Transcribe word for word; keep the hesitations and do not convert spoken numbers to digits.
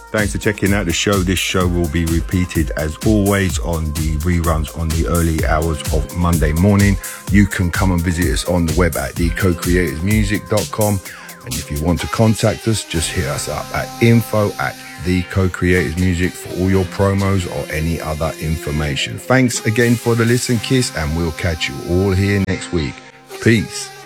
Thanks for checking out the show. This show will be repeated as always on the reruns on the early hours of Monday morning. You can come and visit us on the web at the co creators music dot com. And if you want to contact us, just hit us up at info at the co creators music for all your promos or any other information. Thanks again for the listen, Kiss, and we'll catch you all here next week. Peace.